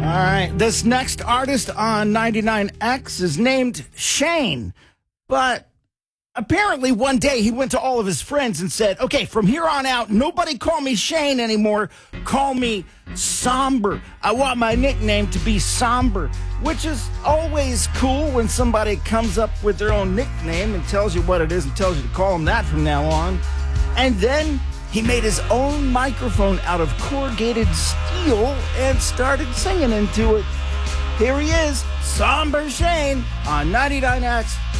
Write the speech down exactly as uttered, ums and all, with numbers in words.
right, this next artist on ninety-nine X is named Shane, but apparently one day he went to all of his friends and said, okay, from here on out, nobody call me Shane anymore. Call me Somber. I want my nickname to be Somber, which is always cool when somebody comes up with their own nickname and tells you what it is and tells you to call them that from now on. And then he made his own microphone out of corrugated steel and started singing into it. Here he is, Somber Shane on ninety-nine X.